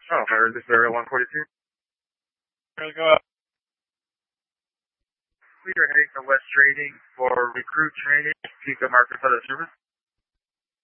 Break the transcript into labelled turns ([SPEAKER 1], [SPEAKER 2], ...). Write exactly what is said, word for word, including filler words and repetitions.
[SPEAKER 1] Oh, or this area one forty-two.
[SPEAKER 2] Gonna go up.
[SPEAKER 1] We are heading to West Trading for recruit training. Pico marker for the service.